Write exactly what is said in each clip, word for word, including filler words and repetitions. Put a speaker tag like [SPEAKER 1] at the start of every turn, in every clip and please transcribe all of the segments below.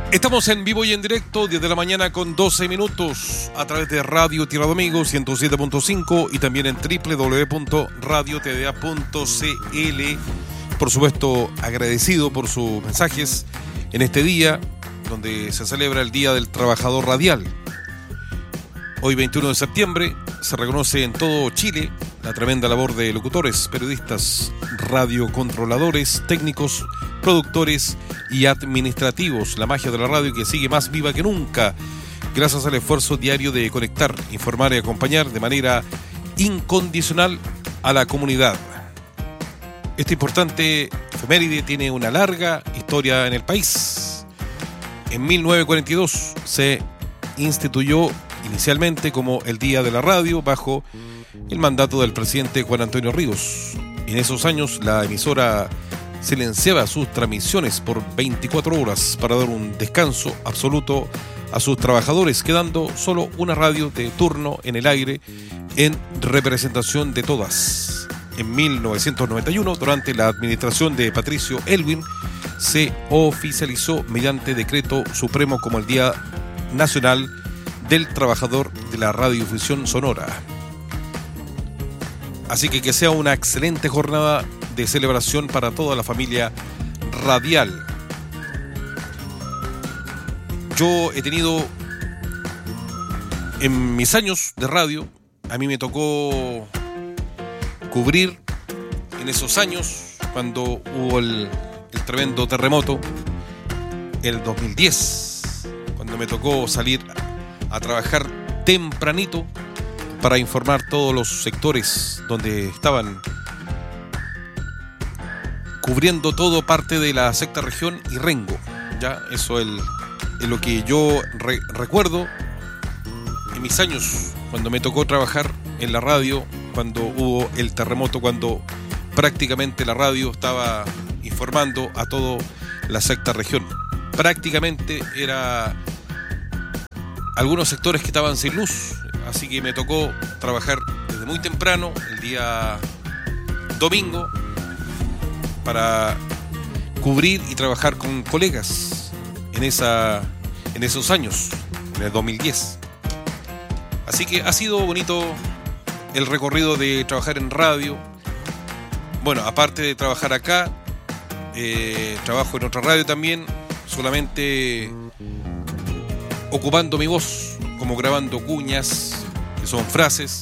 [SPEAKER 1] Estamos en vivo y en directo, diez de la mañana con doce minutos, a través de Radio Tierra del Amigo ciento siete punto cinco y también en doble u doble u doble u punto radio t d a punto c l. Por supuesto, agradecido por sus mensajes en este día, donde se celebra el Día del Trabajador Radial. Hoy, veintiuno de septiembre, se reconoce en todo Chile la tremenda labor de locutores, periodistas, radiocontroladores, técnicos, productores y administrativos. La magia de la radio que sigue más viva que nunca, gracias al esfuerzo diario de conectar, informar y acompañar de manera incondicional a la comunidad. Esta importante efeméride tiene una larga historia en el país. En mil novecientos cuarenta y dos se instituyó inicialmente como el Día de la Radio bajo el mandato del presidente Juan Antonio Ríos. En esos años la emisora silenciaba sus transmisiones por veinticuatro horas para dar un descanso absoluto a sus trabajadores, quedando solo una radio de turno en el aire en representación de todas. En mil novecientos noventa y uno, durante la administración de Patricio Elwin, se oficializó mediante decreto supremo como el Día Nacional del Trabajador de la Radiodifusión Sonora. Así que que sea una excelente jornada de celebración para toda la familia radial. Yo he tenido, en mis años de radio, a mí me tocó cubrir en esos años, cuando hubo el, el tremendo terremoto, el dos mil diez, cuando me tocó salir a trabajar tempranito para informar todos los sectores donde estaban cubriendo todo parte de la sexta región y Rengo. Ya, eso es, el, es lo que yo re, recuerdo en mis años, cuando me tocó trabajar en la radio, cuando hubo el terremoto, cuando prácticamente la radio estaba informando a toda la sexta región. Prácticamente era algunos sectores que estaban sin luz, así que me tocó trabajar desde muy temprano, el día domingo, para cubrir y trabajar con colegas en, esa, en esos años, en el dos mil diez. Así que ha sido bonito el recorrido de trabajar en radio. Bueno, aparte de trabajar acá, eh, trabajo en otra radio también, solamente ocupando mi voz, como grabando cuñas, que son frases.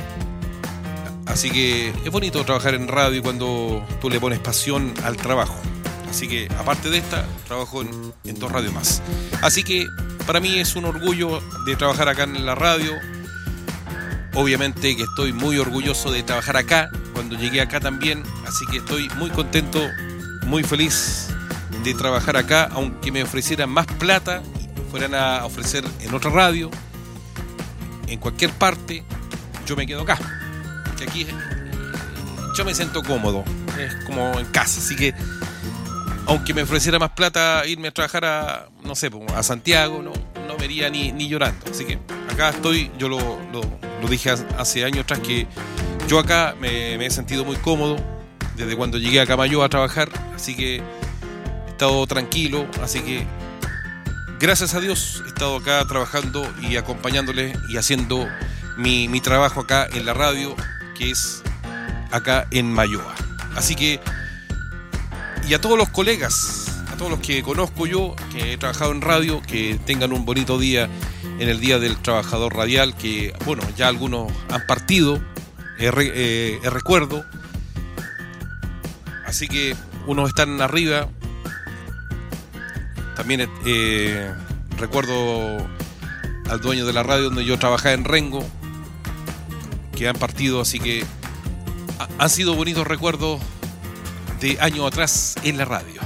[SPEAKER 1] Así que es bonito trabajar en radio cuando tú le pones pasión al trabajo. Así que, aparte de esta, trabajo en, en dos radios más. Así que para mí es un orgullo de trabajar acá en la radio. Obviamente que estoy muy orgulloso de trabajar acá, cuando llegué acá también. Así que estoy muy contento, muy feliz de trabajar acá, aunque me ofrecieran más plata, fueran a ofrecer en otra radio, en cualquier parte, yo me quedo acá. Que aquí yo me siento cómodo, es como en casa, así que aunque me ofreciera más plata irme a trabajar a, no sé, a Santiago, no, no me iría ni, ni llorando. Así que acá estoy, yo lo, lo, lo dije hace años atrás, que yo acá me, me he sentido muy cómodo desde cuando llegué a Camayo a trabajar, así que he estado tranquilo, así que gracias a Dios he estado acá trabajando y acompañándoles y haciendo mi, mi trabajo acá en la radio, que es acá en Mayoa. Así que, y a todos los colegas, a todos los que conozco yo, que he trabajado en radio, que tengan un bonito día en el Día del Trabajador Radial, que, bueno, ya algunos han partido, eh, eh, eh, recuerdo. Así que unos están arriba. También eh, recuerdo al dueño de la radio donde yo trabajaba en Rengo, que han partido, así que han sido bonitos recuerdos de años atrás en la radio.